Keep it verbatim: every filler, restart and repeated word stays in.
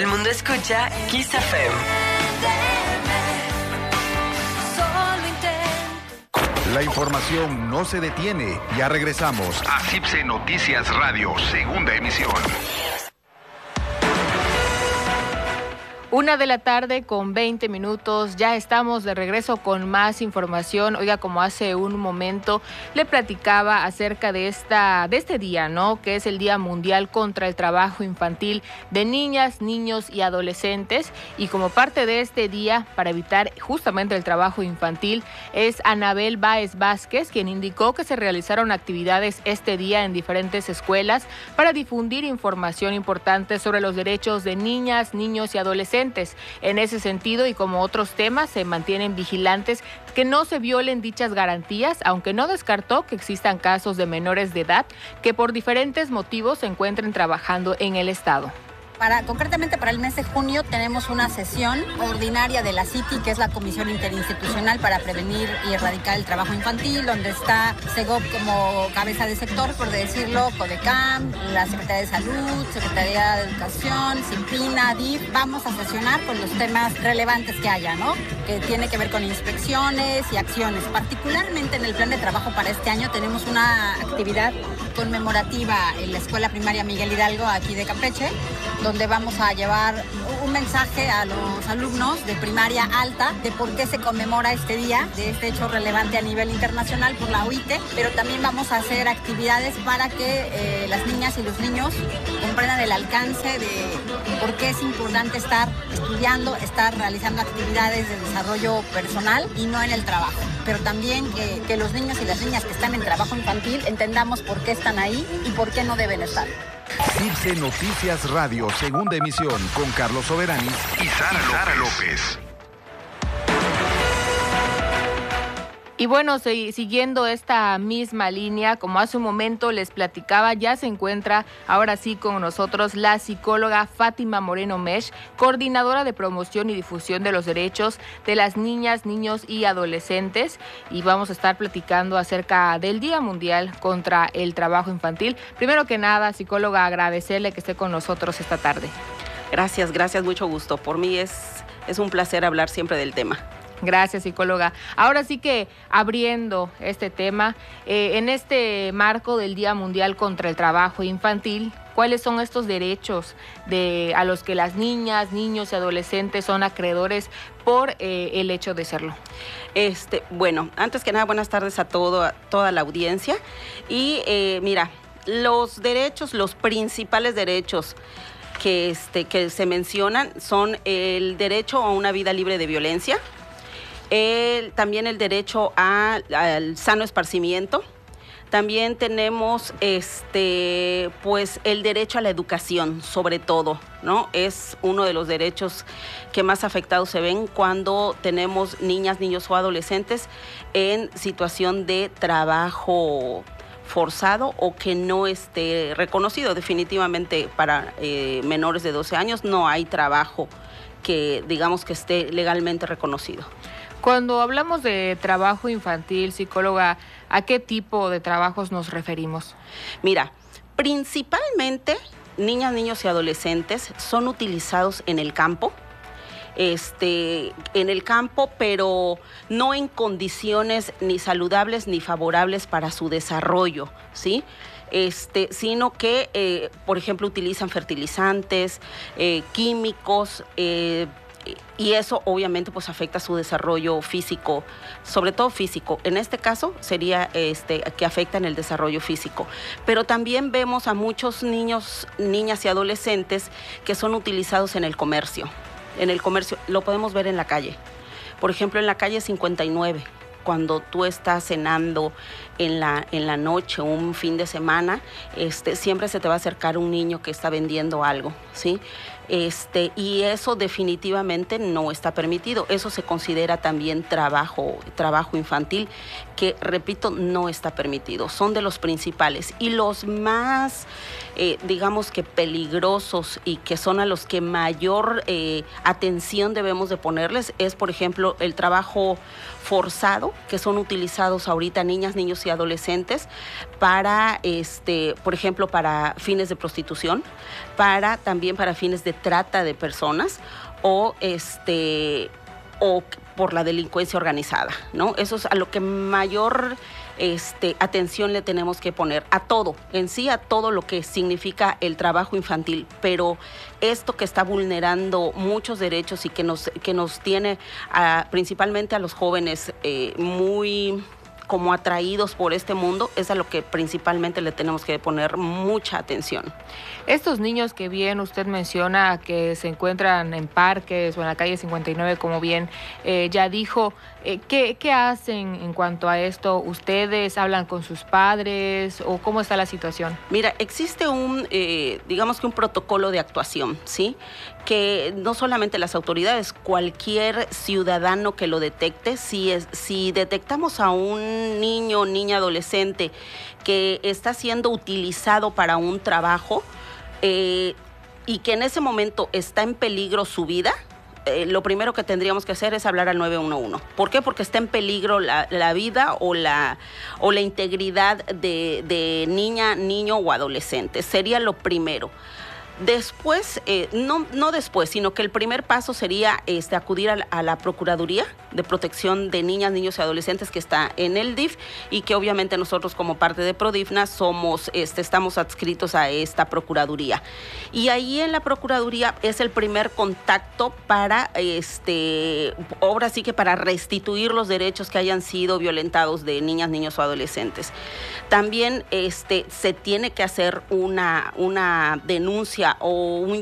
el mundo escucha Kiss F M. La información no se detiene. Ya regresamos a CIPSE Noticias Radio, segunda emisión. Una de la tarde con veinte minutos, ya estamos de regreso con más información. Oiga, como hace un momento le platicaba acerca de esta, de este día, ¿no? Que es el Día Mundial contra el Trabajo Infantil de niñas, niños y adolescentes. Y como parte de este día, para evitar justamente el trabajo infantil, es Anabel Báez Vázquez, quien indicó que se realizaron actividades este día en diferentes escuelas para difundir información importante sobre los derechos de niñas, niños y adolescentes. En ese sentido, y como otros temas, se mantienen vigilantes que no se violen dichas garantías, aunque no descartó que existan casos de menores de edad que por diferentes motivos se encuentren trabajando en el estado. Para, concretamente para el mes de junio tenemos una sesión ordinaria de la C I T I, que es la Comisión Interinstitucional para Prevenir y Erradicar el Trabajo Infantil, donde está SEGOP como cabeza de sector, por decirlo, CODECAM, la Secretaría de Salud, Secretaría de Educación, CIPINA, D I F. Vamos a sesionar con los temas relevantes que haya, ¿no? Que tiene que ver con inspecciones y acciones. Particularmente en el plan de trabajo para este año tenemos una actividad conmemorativa en la Escuela Primaria Miguel Hidalgo, aquí de Campeche, donde vamos a llevar un mensaje a los alumnos de primaria alta de por qué se conmemora este día, de este hecho relevante a nivel internacional por la O I T E, pero también vamos a hacer actividades para que eh, las niñas y los niños comprendan el alcance de por qué es importante estar estudiando, estar realizando actividades de desarrollo personal y no en el trabajo. Pero también que, que los niños y las niñas que están en trabajo infantil entendamos por qué están ahí y por qué no deben estar. CIPSE Noticias Radio, segunda emisión, con Carlos Soberani y Sara, y Sara López. Y bueno, siguiendo esta misma línea, como hace un momento les platicaba, ya se encuentra ahora sí con nosotros la psicóloga Fátima Moreno Mesh, coordinadora de promoción y difusión de los derechos de las niñas, niños y adolescentes. Y vamos a estar platicando acerca del Día Mundial contra el Trabajo Infantil. Primero que nada, psicóloga, agradecerle que esté con nosotros esta tarde. Gracias, gracias, mucho gusto. Por mí es, es un placer hablar siempre del tema. Gracias, psicóloga. Ahora sí que abriendo este tema, eh, en este marco del Día Mundial contra el Trabajo Infantil, ¿cuáles son estos derechos de, a los que las niñas, niños y adolescentes son acreedores por eh, el hecho de serlo? Este, bueno, antes que nada, buenas tardes a, todo, a toda la audiencia. Y eh, mira, los derechos, los principales derechos que, este, que se mencionan son el derecho a una vida libre de violencia, El, también el derecho a, al sano esparcimiento. También tenemos este, pues, el derecho a la educación, sobre todo, ¿no? Es uno de los derechos que más afectados se ven cuando tenemos niñas, niños o adolescentes en situación de trabajo forzado o que no esté reconocido. Definitivamente para eh, menores de doce años no hay trabajo que digamos que esté legalmente reconocido. Cuando hablamos de trabajo infantil, psicóloga, ¿a qué tipo de trabajos nos referimos? Mira, principalmente niñas, niños y adolescentes son utilizados en el campo, este, en el campo, pero no en condiciones ni saludables ni favorables para su desarrollo, ¿sí? Este, sino que, eh, por ejemplo, utilizan fertilizantes, eh, químicos, eh, y eso obviamente pues afecta su desarrollo físico, sobre todo físico. En este caso sería este, que afecta en el desarrollo físico. Pero también vemos a muchos niños, niñas y adolescentes que son utilizados en el comercio. En el comercio lo podemos ver en la calle. Por ejemplo, en la calle cincuenta y nueve, cuando tú estás cenando en la, en la noche, un fin de semana, este, siempre se te va a acercar un niño que está vendiendo algo, ¿sí? Este, y eso definitivamente no está permitido. Eso se considera también trabajo, trabajo infantil, que, repito, no está permitido. Son de los principales. Y los más, eh, digamos que peligrosos y que son a los que mayor eh, atención debemos de ponerles es, por ejemplo, el trabajo forzado dinero que son utilizados ahorita niñas, niños y adolescentes para, este, por ejemplo, para fines de prostitución, para también para fines de trata de personas o este o por la delincuencia organizada, ¿no? Eso es a lo que mayor este, atención le tenemos que poner, a todo, en sí a todo lo que significa el trabajo infantil, pero esto que está vulnerando muchos derechos y que nos, que nos tiene a, principalmente a los jóvenes eh, muy como atraídos por este mundo, es a lo que principalmente le tenemos que poner mucha atención. Estos niños que bien usted menciona que se encuentran en parques o en la calle cincuenta y nueve, como bien eh, ya dijo, eh, ¿qué, ¿qué hacen en cuanto a esto? ¿Ustedes hablan con sus padres o cómo está la situación? Mira, existe un, eh, digamos que un protocolo de actuación, ¿sí? Que no solamente las autoridades, cualquier ciudadano que lo detecte, si, es, si detectamos a un niño, niña, adolescente que está siendo utilizado para un trabajo eh, y que en ese momento está en peligro su vida, eh, lo primero que tendríamos que hacer es hablar al nueve uno uno. ¿Por qué? Porque está en peligro la, la vida o la, o la integridad de, de niña, niño o adolescente. Sería lo primero. Después, eh, no, no después, sino que el primer paso sería este, acudir a la, a la Procuraduría de Protección de Niñas, Niños y Adolescentes que está en el D I F y que obviamente nosotros como parte de Prodifna somos, este, estamos adscritos a esta Procuraduría. Y ahí en la Procuraduría es el primer contacto para, este, ahora sí que para restituir los derechos que hayan sido violentados de niñas, niños o adolescentes. También este, se tiene que hacer una, una denuncia o un